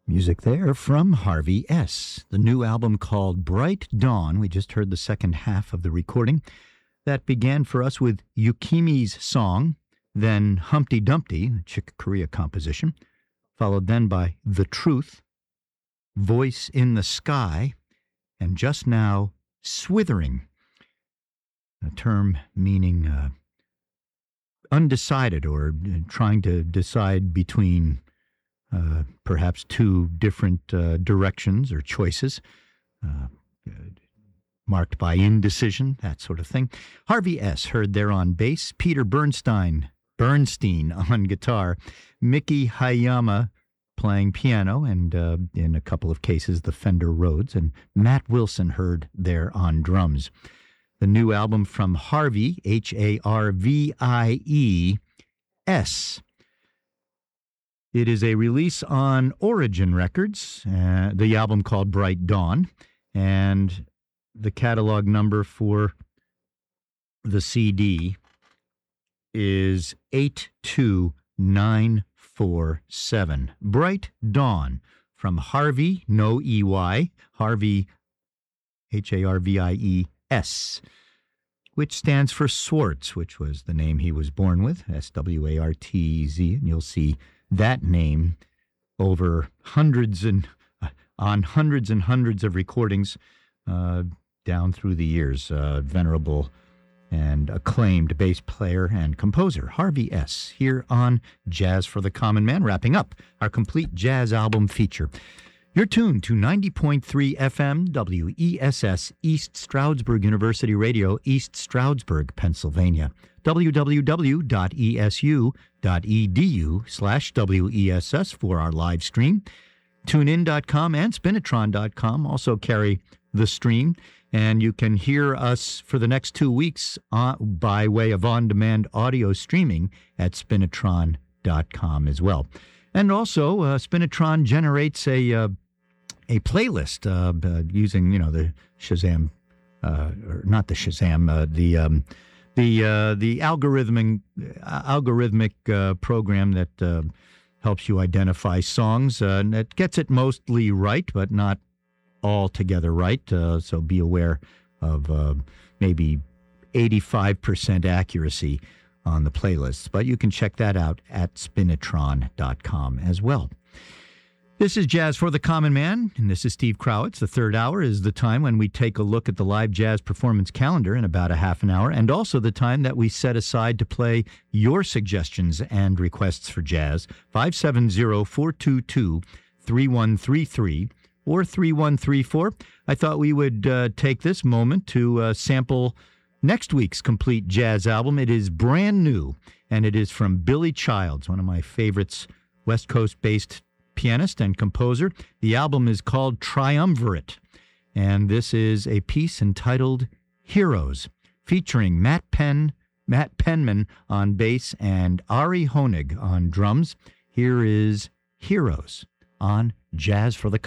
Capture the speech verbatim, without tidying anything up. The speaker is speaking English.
Music there from Harvey S. The new album called Bright Dawn. We just heard the second half of the recording. That began for us with Yukimi's song, then Humpty Dumpty, a Chick Corea composition, followed then by The Truth, Voice in the Sky, and just now, Swithering, a term meaning uh, undecided or trying to decide between Uh, perhaps two different uh, directions or choices, uh, marked by indecision, that sort of thing. Harvey S. heard there on bass, Peter Bernstein, Bernstein on guitar, Miki Hayama playing piano, and uh, in a couple of cases, the Fender Rhodes, and Matt Wilson heard there on drums. The new album from Harvey, H A R V I E S. It is a release on Origin Records, uh, the album called Bright Dawn, and the catalog number for the C D is eight two nine four seven. Bright Dawn from Harvey, no E Y, Harvey, H A R V I E S, which stands for Swartz, which was the name he was born with, S W A R T E Z, and you'll see that name over hundreds and uh, on hundreds and hundreds of recordings uh, down through the years. Uh, venerable and acclaimed bass player and composer Harvey S. here on Jazz for the Common Man, wrapping up our complete jazz album feature. You're tuned to ninety point three F M W E S S East Stroudsburg University Radio, East Stroudsburg, Pennsylvania. w w w dot e s u dot e d u slash W E S S for our live stream. TuneIn dot com and Spinitron dot com also carry the stream, and you can hear us for the next two weeks uh, by way of on-demand audio streaming at Spinitron dot com as well. And also, uh, Spinitron generates a uh, a playlist uh, uh, using, you know, the Shazam, uh, or not the Shazam, uh, the um, the uh, the algorithmic uh, algorithmic uh, program that uh, helps you identify songs. Uh, and it gets it mostly right, but not altogether right. Uh, so be aware of uh, maybe eighty-five percent accuracy on the playlists. But you can check that out at Spinitron dot com as well. This is Jazz for the Common Man, and this is Steve Krowitz. The third hour is the time when we take a look at the live jazz performance calendar in about a half an hour, and also the time that we set aside to play your suggestions and requests for jazz. five seven zero, four two two, three one three three or three one three four. I thought we would uh, take this moment to uh, sample next week's complete jazz album. It is brand new, and it is from Billy Childs, one of my favorites, West Coast-based pianist and composer. The album is called Triumvirate, and this is a piece entitled Heroes, featuring Matt Penn, Matt Penman on bass and Ari Honig on drums. Here is Heroes on Jazz for the